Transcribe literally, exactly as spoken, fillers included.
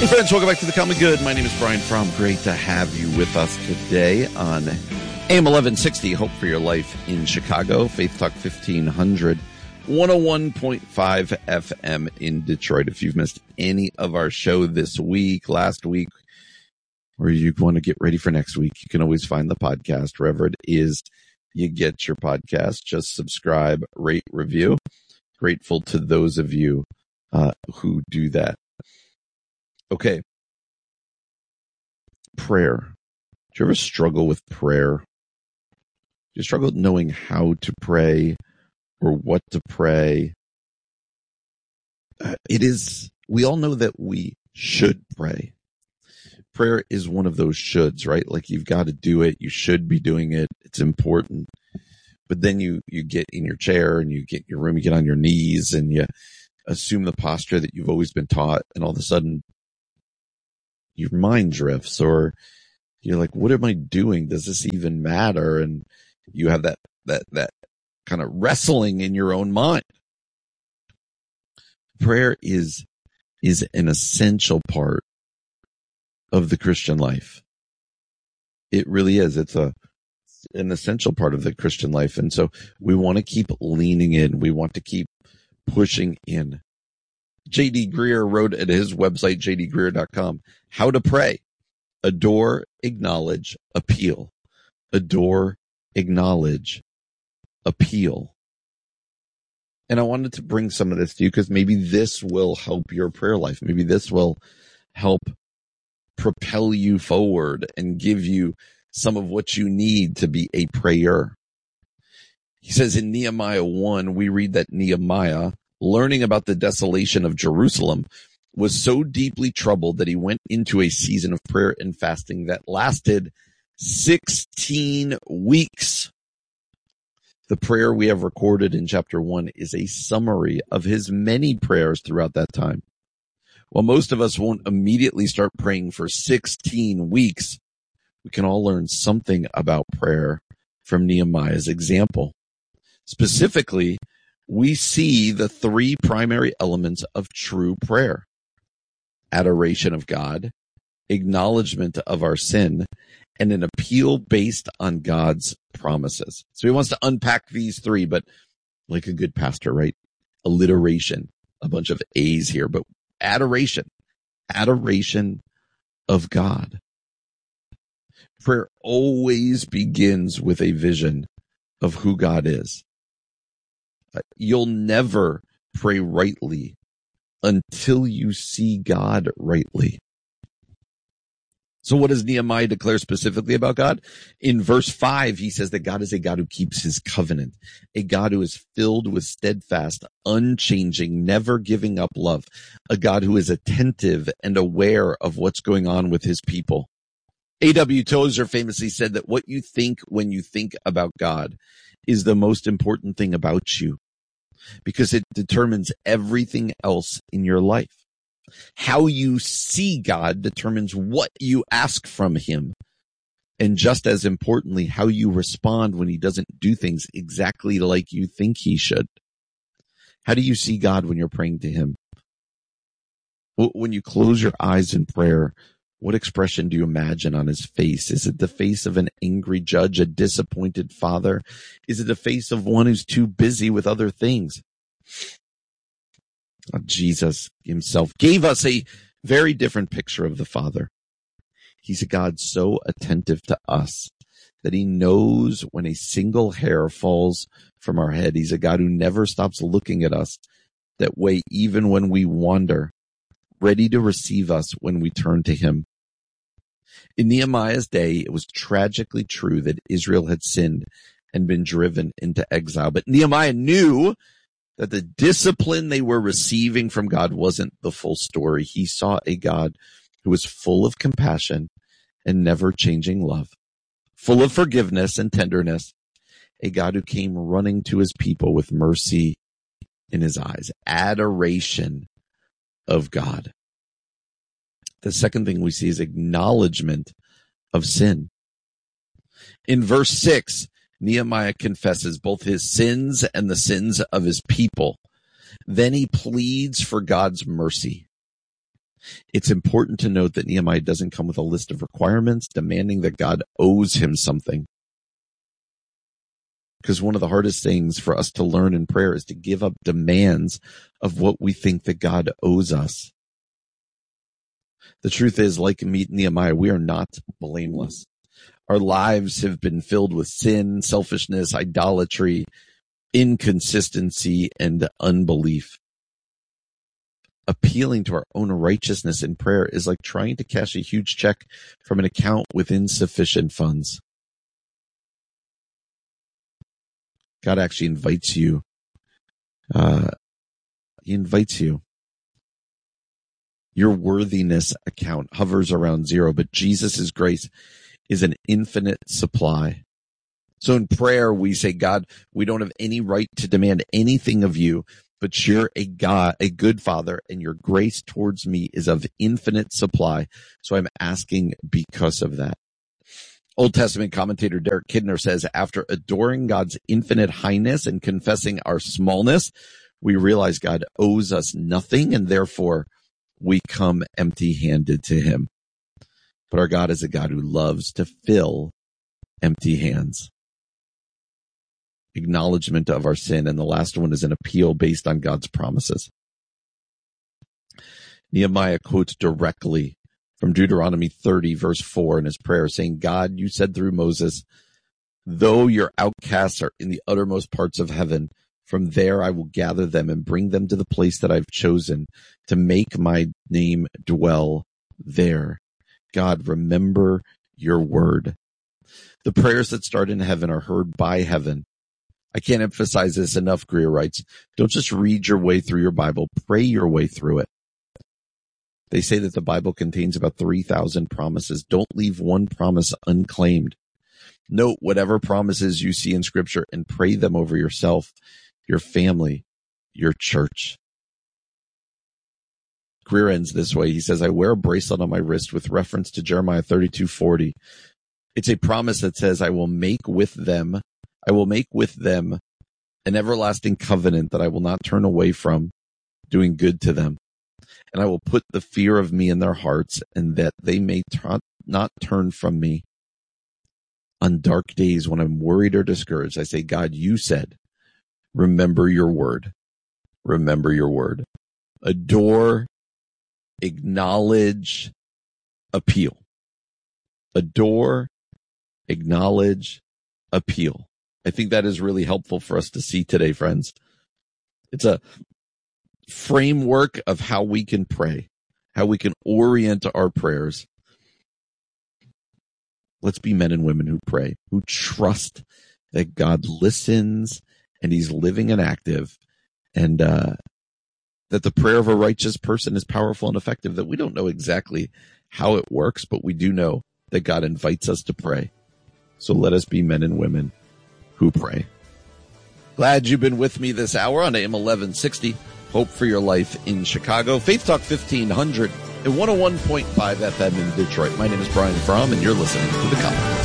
Hey friends, welcome back to The Common Good. My name is Brian Fromm. Great to have you with us today on A M eleven sixty, Hope for Your Life in Chicago, Faith Talk fifteen hundred, one oh one point five F M in Detroit. If you've missed any of our show this week, last week, or you want to get ready for next week, you can always find the podcast wherever it is you get your podcast. Just subscribe, rate, review. Grateful to those of you uh, who do that. Okay. Prayer. Do you ever struggle with prayer? Do you struggle with knowing how to pray or what to pray? Uh, it is, we all know that we should pray. Prayer is one of those shoulds, right? Like you've got to do it. You should be doing it. It's important. But then you, you get in your chair and you get in your room, you get on your knees and you assume the posture that you've always been taught. And all of a sudden, your mind drifts, or you're like, what am I doing? Does this even matter? And you have that, that, that kind of wrestling in your own mind. Prayer is, is an essential part of the Christian life. It really is. It's a, an essential part of the Christian life. And so we want to keep leaning in. We want to keep pushing in. J D Greer wrote at his website, j d greer dot com, how to pray. Adore, acknowledge, appeal. Adore, acknowledge, appeal. And I wanted to bring some of this to you because maybe this will help your prayer life. Maybe this will help propel you forward and give you some of what you need to be a prayer. He says in Nehemiah one, we read that Nehemiah, learning about the desolation of Jerusalem, was so deeply troubled that he went into a season of prayer and fasting that lasted sixteen weeks. The prayer we have recorded in chapter one is a summary of his many prayers throughout that time. While most of us won't immediately start praying for sixteen weeks, we can all learn something about prayer from Nehemiah's example. Specifically, we see the three primary elements of true prayer: adoration of God, acknowledgement of our sin, and an appeal based on God's promises. So he wants to unpack these three, but like a good pastor, right? Alliteration, a bunch of A's here, but adoration, adoration of God. Prayer always begins with a vision of who God is. You'll never pray rightly until you see God rightly. So what does Nehemiah declare specifically about God? In verse five, he says that God is a God who keeps his covenant, a God who is filled with steadfast, unchanging, never giving up love, a God who is attentive and aware of what's going on with his people. A W Tozer famously said that what you think when you think about God is the most important thing about you, because it determines everything else in your life. How you see God determines what you ask from him. And just as importantly, how you respond when he doesn't do things exactly like you think he should. How do you see God when you're praying to him? When you close your eyes in prayer, what expression do you imagine on his face? Is it the face of an angry judge, a disappointed father? Is it the face of one who's too busy with other things? Jesus himself gave us a very different picture of the Father. He's a God so attentive to us that he knows when a single hair falls from our head. He's a God who never stops looking at us that way, even when we wander, ready to receive us when we turn to him. In Nehemiah's day, it was tragically true that Israel had sinned and been driven into exile. But Nehemiah knew that the discipline they were receiving from God wasn't the full story. He saw a God who was full of compassion and never changing love, full of forgiveness and tenderness, a God who came running to his people with mercy in his eyes, adoration of God. The second thing we see is acknowledgement of sin. In verse six, Nehemiah confesses both his sins and the sins of his people. Then he pleads for God's mercy. It's important to note that Nehemiah doesn't come with a list of requirements demanding that God owes him something. Because one of the hardest things for us to learn in prayer is to give up demands of what we think that God owes us. The truth is, like Nehemiah, we are not blameless. Our lives have been filled with sin, selfishness, idolatry, inconsistency, and unbelief. Appealing to our own righteousness in prayer is like trying to cash a huge check from an account with insufficient funds. God actually invites you. Uh, he invites you. Your worthiness account hovers around zero, but Jesus' grace is an infinite supply. So in prayer, we say, God, we don't have any right to demand anything of you, but you're a God, a good Father, and your grace towards me is of infinite supply. So I'm asking because of that. Old Testament commentator Derek Kidner says, after adoring God's infinite highness and confessing our smallness, we realize God owes us nothing, and therefore we come empty-handed to him. But our God is a God who loves to fill empty hands. Acknowledgement of our sin, and the last one is an appeal based on God's promises. Nehemiah quotes directly from Deuteronomy thirty, verse four in his prayer, saying, God, you said through Moses, though your outcasts are in the uttermost parts of heaven, from there I will gather them and bring them to the place that I've chosen to make my name dwell there. God, remember your word. The prayers that start in heaven are heard by heaven. I can't emphasize this enough, Greer writes. Don't just read your way through your Bible, pray your way through it. They say that the Bible contains about three thousand promises. Don't leave one promise unclaimed. Note whatever promises you see in Scripture and pray them over yourself, your family, your church. Greer ends this way. He says, I wear a bracelet on my wrist with reference to Jeremiah thirty-two forty. It's a promise that says, I will make with them, I will make with them an everlasting covenant that I will not turn away from, doing good to them. And I will put the fear of me in their hearts, and that they may t- not turn from me. On dark days when I'm worried or discouraged, I say, God, you said, remember your word. Remember your word. Adore, acknowledge, appeal. Adore, acknowledge, appeal. I think that is really helpful for us to see today, friends. It's a framework of how we can pray, how we can orient our prayers. Let's be men and women who pray, who trust that God listens and he's living and active, and uh, that the prayer of a righteous person is powerful and effective, that we don't know exactly how it works, but we do know that God invites us to pray. So let us be men and women who pray. Glad you've been with me this hour on A M eleven sixty. Hope for Your Life in Chicago. Faith Talk fifteen hundred and one oh one point five F M in Detroit. My name is Brian Fromm, and you're listening to The Comment.